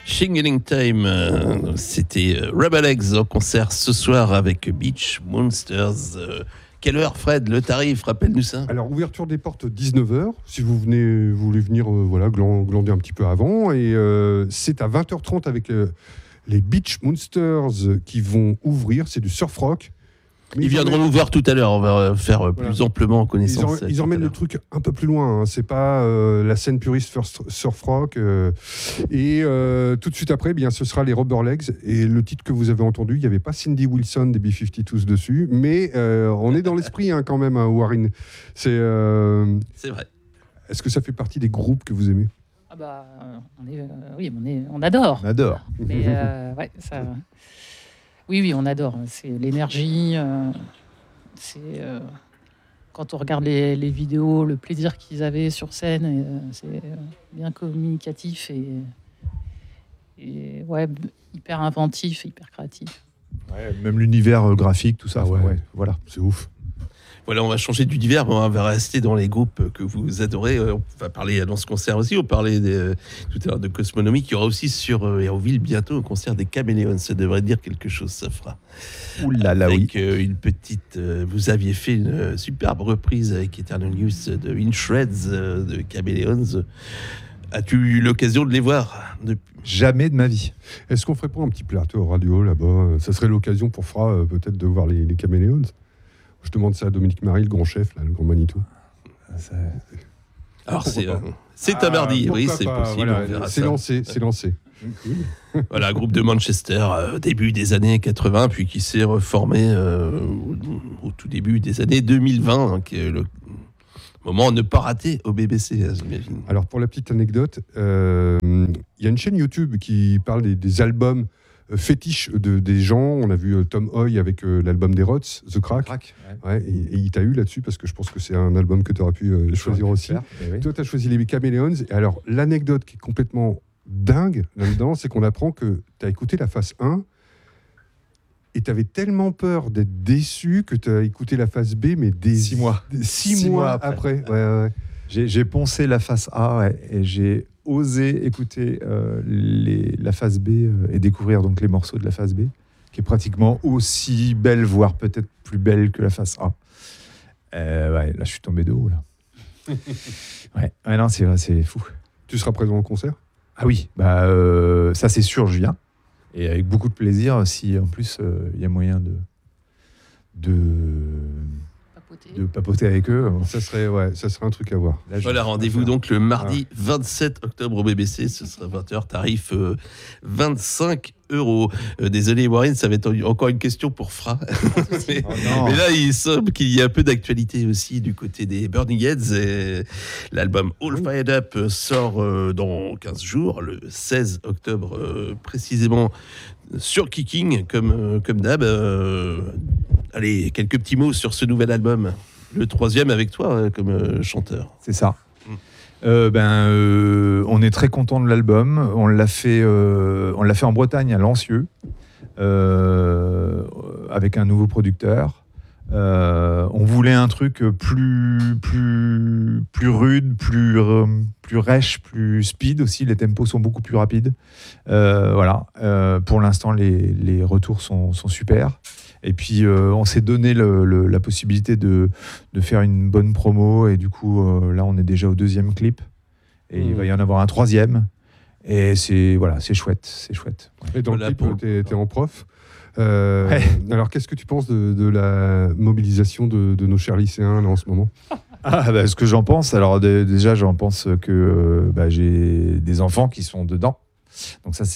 Shingling Time, c'était Rebel Eggs en concert ce soir avec Beach Monsters. Quelle heure, Fred? Le tarif, rappelle-nous ça. Alors, ouverture des portes 19h, si vous voulez venir glander un petit peu avant. Et c'est à 20h30 avec les Beach Monsters qui vont ouvrir. C'est du surf rock. Ils viendront nous voir tout à l'heure, on va faire plus amplement connaissance. Ils emmènent le truc un peu plus loin, hein. C'est pas la scène puriste surf rock. Et tout de suite après, bien, ce sera les Rubber Legs. Et le titre que vous avez entendu, il n'y avait pas Cindy Wilson des B-52s dessus, mais on est dans l'esprit quand même, hein, Warren. C'est vrai. Est-ce que ça fait partie des groupes que vous aimez? On adore. On adore. Mais ouais, ça... Oui, on adore. C'est l'énergie. C'est quand on regarde les vidéos, le plaisir qu'ils avaient sur scène. C'est bien communicatif et ouais, hyper inventif, hyper créatif. Ouais, même l'univers graphique, tout ça. Voilà, c'est ouf. Voilà, on va changer d'univers, mais on va rester dans les groupes que vous adorez. On va parler dans ce concert aussi. On parlait tout à l'heure de Cosmonomie, qui aura aussi sur Hérouville bientôt un concert des Caméléons. Ça devrait dire quelque chose, ça fera. Ouh là là, avec oui. Une petite. Vous aviez fait une superbe reprise avec Eternal Youth de In Shreds de Caméléons. As-tu eu l'occasion de les voir depuis? Jamais de ma vie. Est-ce qu'on ferait pas un petit plateau radio là-bas? Ça serait l'occasion pour Fra peut-être de voir les Caméléons. Je demande ça à Dominique Marie, le grand chef, là, le grand Manitou. Alors c'est un mardi, oui, c'est pas, possible. Voilà, c'est lancé. Voilà, groupe de Manchester, début des années 80, puis qui s'est reformé au tout début des années 2020, hein, qui est le moment à ne pas rater au BBC, j'imagine. Alors pour la petite anecdote, il y a une chaîne YouTube qui parle des albums fétiche des gens. On a vu Tom Hoy avec l'album des Rots, The Crack. Ouais, et il t'a eu là-dessus parce que je pense que c'est un album que tu aurais pu choisir aussi. Oui. Toi, tu as choisi les Caméléons. Et alors, l'anecdote qui est complètement dingue là-dedans, c'est qu'on apprend que tu as écouté la phase 1 et tu avais tellement peur d'être déçu que tu as écouté la phase B, mais 6 mois. 6 mois après. Ouais. J'ai poncé la phase A et j'ai osé écouter la phase B et découvrir donc les morceaux de la phase B, qui est pratiquement aussi belle, voire peut-être plus belle que la phase A. Là, je suis tombé de haut, là. Ouais, non, c'est vrai, c'est fou. Tu seras présent au concert? Ah oui, ça c'est sûr, je viens. Et avec beaucoup de plaisir, si en plus il y a moyen de papoter avec eux. Ça serait un truc à voir. Là, voilà, rendez-vous donc le mardi 27 octobre au BBC, ce sera 20h, tarif 25 €. Désolé Warren, ça va être encore une question pour Fra. mais là, il semble qu'il y a un peu d'actualité aussi du côté des Burning Heads. Et l'album All Fired Up sort dans 15 jours, le 16 octobre précisément, sur Kicking, comme d'hab. Allez, quelques petits mots sur ce nouvel album. Le 3e avec toi comme chanteur. C'est ça. On est très content de l'album. On l'a fait en Bretagne, à Lancieux, avec un nouveau producteur. On voulait un truc plus rude, plus rêche, plus speed aussi. Les tempos sont beaucoup plus rapides. Pour l'instant, les retours sont super. Et puis, on s'est donné la possibilité de faire une bonne promo. Et du coup, là, on est déjà au 2e clip. Et il va y en avoir un 3e. Et c'est chouette. Et dans le clip, t'es en prof. Alors, qu'est-ce que tu penses de la mobilisation de nos chers lycéens là, en ce moment? Ce que j'en pense, alors déjà, j'en pense que j'ai des enfants qui sont dedans. Donc ça,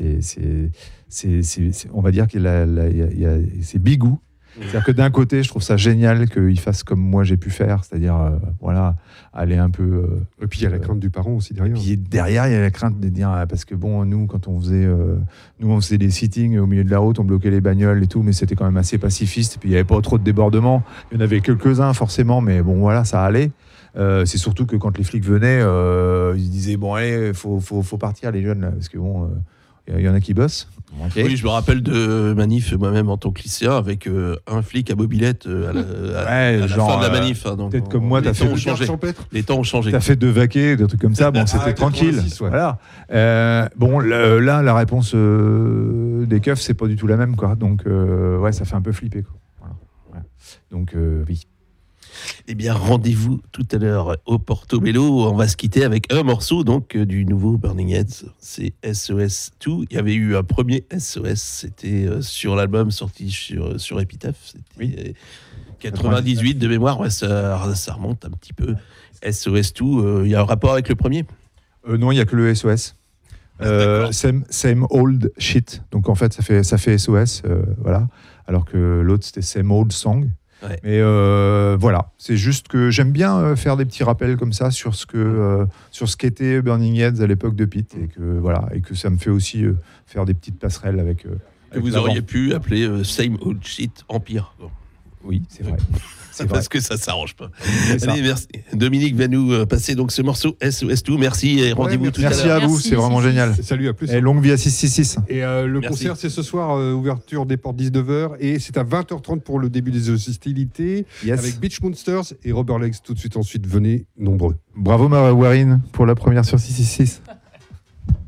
on va dire c'est bigou. C'est-à-dire que d'un côté, je trouve ça génial qu'ils fassent comme moi j'ai pu faire, c'est-à-dire aller un peu. Et puis il y a la crainte du parent aussi derrière. Et puis derrière, il y a la crainte de dire parce que bon, nous quand on faisait des sittings au milieu de la route, on bloquait les bagnoles et tout, mais c'était quand même assez pacifiste. Et puis il n'y avait pas trop de débordements. Il y en avait quelques-uns forcément, mais bon voilà, ça allait. C'est surtout que quand les flics venaient, ils disaient bon allez, faut partir les jeunes là, parce que bon. Il y en a qui bossent. Okay. Oui, je me rappelle de manif moi-même en tant que lycéen avec un flic à mobilette à la fin de la manif. Hein, peut-être comme moi, t'as fait les temps ont changé. T'as fait 2 vaquets, des trucs comme ça. Bon, c'était tranquille. 86, ouais. Voilà. Là, la réponse des keufs, c'est pas du tout la même, quoi. Donc, ça fait un peu flipper, quoi. Voilà. Ouais. Donc, oui. Eh bien, rendez-vous tout à l'heure au Portobello. On va se quitter avec un morceau donc du nouveau Burning Heads. C'est SOS2. Il y avait eu un premier SOS. C'était sur l'album sorti sur Epitaph. C'était 98 de mémoire. Ouais, ça remonte un petit peu. SOS2. Il y a un rapport avec le premier ? Non, il n'y a que le SOS. Same old shit. Donc en fait, ça fait SOS. Voilà. Alors que l'autre, c'était Same old song. Ouais. Mais voilà, c'est juste que j'aime bien faire des petits rappels comme ça sur ce qu'était Burning Heads à l'époque de Pete et que ça me fait aussi faire des petites passerelles avec. Que vous auriez pu appeler Same Old Shit Empire. Oui, c'est vrai. Parce que ça s'arrange pas. Allez, merci. Dominique va nous passer donc ce morceau SOS2. Merci et rendez-vous tout à l'heure. Merci à vous, c'est vraiment génial. Salut, à plus. Et longue vie à 666. Et le concert, c'est ce soir, ouverture des portes 19h, et c'est à 20h30 pour le début des hostilités, avec Beach Monsters et Rubber Legs tout de suite ensuite. Venez nombreux. Bravo Warren pour la première sur 666.